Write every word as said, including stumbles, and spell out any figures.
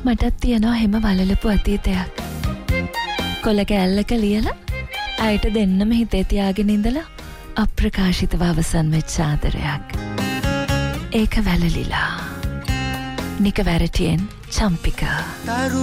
මටත් තියෙනවා හැම වලලපු අතීතයක්. කොළ කෑල්ලක ලියලා අයට දෙන්නම හිතේ තියාගෙන ඉඳලා අප්‍රකාශිතව අවසන් වෙච්ච ආදරයක්. ඒක වැළලිලා. නික වැරටියෙන් චම්පිකා.